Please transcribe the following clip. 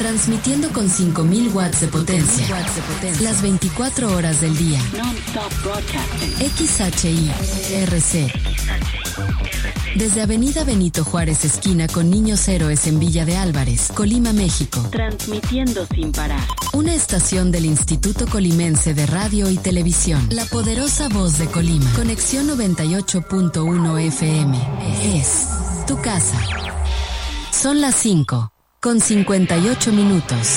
Transmitiendo con 5000 watts de potencia. Las 24 horas del día. XHI-RC. Desde Avenida Benito Juárez, esquina con Niños Héroes en Villa de Álvarez, Colima, México. Transmitiendo sin parar. Una estación del Instituto Colimense de Radio y Televisión. La poderosa voz de Colima. Conexión 98.1 FM. Es tu casa. Son las 5:58.